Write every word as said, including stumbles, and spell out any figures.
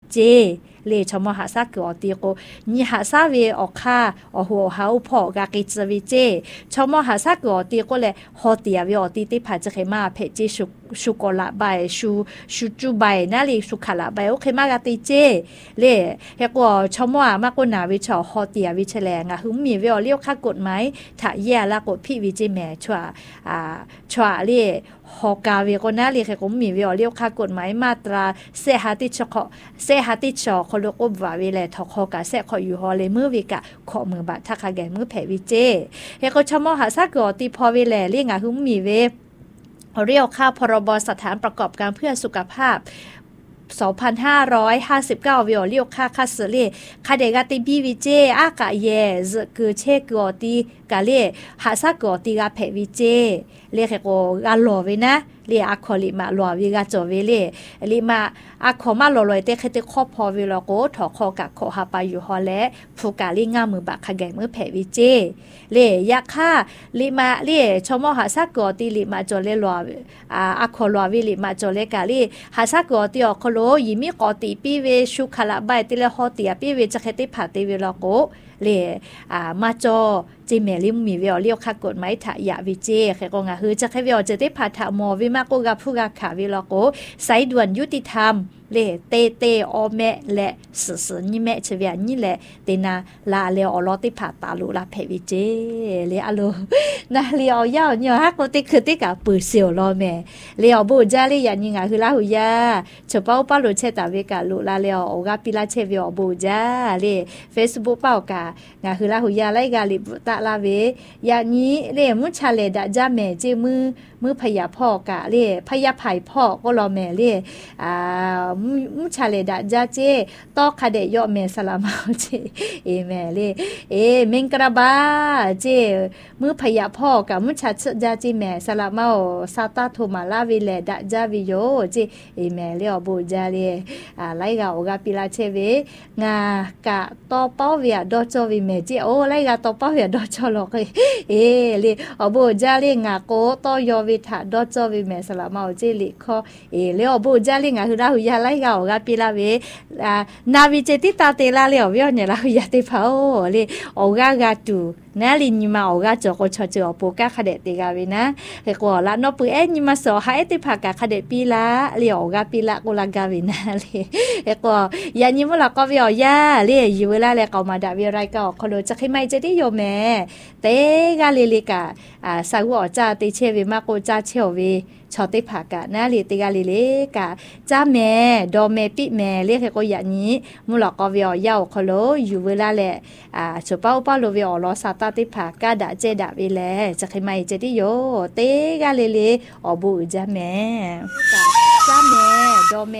เจเลชมหาซากอตีโกนี่หาซาเวออกค่าอหัวเฮาพอกากิจวิเจชมหาซากอตีโกเลยฮอตียวิอตีติผาจะเคมาเพจิชุชุกละใบชูชูจูใบนาลีสุขละใบโอเคมากาติเจเลเฮกว่าชมว่ามากกว่านาวิชอฮอตียวิเชลงอ่ะหึมมีวิอเลี้ยวค่ากฎหมายถ้าแย่ละกดพี่วิเจแม่ชัวอ่าชัวเลฮอกาเวก็นาลีเฮกมีวิอเลี้ยวค่ากฎหมายมาตราเสหติชขเสหติชขลกอบว่าเวลทอคอกะเสขอยู่ฮอเลมือวิกะขอมือบาทักคาแกมือแผวิเจเฮกชมหาซากอตีพอเวลเลี้ยงอ่ะหึมมีเวเรียกค่าพรบสถานประกอบการเพื่อสุขภาพสองพันห้าร้อยห้าสิบเก้าวิโอเรียกค่าคาสเลคาเดกาติบีวิเจอากาเยซคือเชกอติกาเลหาซากอติกาเพวิเจเลเขโกกาโลเวนะเลอะคอลิมาลอวิกาจอเวเลลิมาอะคอมาลอลอยเตเคเตคอพอวิโลโกถอคอกะขอหาปาอยู่ฮอและฟูกาลิงามือบะคาแกมือเพวิเจเลยะค่าลิมาเลชมหาซากอติลิมาจอเลลออ่าอะคอลอวิลิมาจอเลกาลิหาซากอติอคโลยิมิกอติปีเวชุคละบายติเลฮอติปีเวจะเคเตผาติเวโลโกเลอ่ามาจอจิเมลิมมีเวลเลียวค่ากฎหมายถะยะวิเจแค่ก็งาฮือจะแค่เวลจะได้พาถะมอวิมาโกกะผู้กะขาวิโลโกไซด่วนยุติธรรมเลเตเตออแม่และสสนี่แม่เฉวียนี่แหละเตนาลาเลอลอติผาตาลุลาเพวิเจเลอะโลนะเลอยาวเนี่ยฮักโกติคือติกะปือเสียวลอแม่เลอบูจาเลยันนี่งาคือลาหุยาฉเป้าปาลุเชตาเวกะลุลาเลออกะปิลาเชเวอบูจาเล Facebook เป้ากะงาคือลาหุยาไลกะลิตะลาเวยานี้เลมุชาเลดะจาแม่เจมือมือพยาพ่อกะเลพยาไผพ่อก็รอแม่เลอ่ามุชาเลดะจาเจตอคาเดยอเมสลามาเจเอแม่เลเอเมงกระบาเจมือพยาพ่อกับมุชาจาจิแม่สลามาซาตาโทมาลาวิเลดะจาวิโยเจเอแม่เลอบูจาเลอ่าไลกะโอกาปิลาเชเวงากะตอเป้าเวียดอจอวิแม่เจโอไลกะตอเป้าเวียดอจอลอกเอเลอบูจาเลงาโกตอยอวิทะดอจอวิแม่สลามาเจลิคอเอเลอบูจาเลงาคือราหุยาไลกะโอกาปิลาเวอ่านาวิเจติตาเตลาเลอเวียเนี่ยราหุยาเตพาโอเลโอกากาตูนาลินิมาโอกาจอกชอจอโปกาคาเดติกาเวนะเฮกอละนอปุเอนิมาสอหาเอติภากาคาเดปิลาเลโอกาปิลาโกลากาเวนะเลเฮกอยานิมละก็เวียยาเลอยู่เวลาเลกอมาดาเวไรก็คโลจะให้ไม่จะได้โยแม่เตกาเลเลกาอ่าซาหัวจาติเชเวมาโกจาเชเวชอติภากานาเลติกาเลเลกาจาแม่ดอแม่ปิแม่เลเฮกอยานี้มุละก็เวียยาคโลอยู่เวลาเลอ่าชเป้าเป้าโลเวียอลอซาตาติภากาดาเจดาเวเลจะให้ไม่จะได้โยเตกาเลเลอบูจาแม่จาแม่ดอแม่